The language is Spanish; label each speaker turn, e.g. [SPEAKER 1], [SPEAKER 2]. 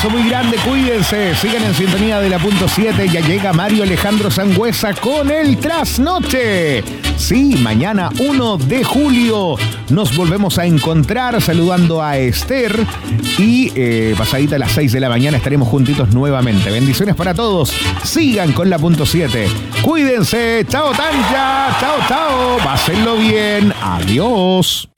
[SPEAKER 1] abrazo muy grande, cuídense, sigan en sintonía de la punto 7. Ya llega Mario Alejandro Sangüesa con el Trasnoche. Sí, mañana 1 de julio nos volvemos a encontrar saludando a Esther y pasadita a las 6 de la mañana estaremos juntitos nuevamente. Bendiciones para todos, sigan con la punto 7. Cuídense, chao Tanja, chao, chao, pásenlo bien, adiós.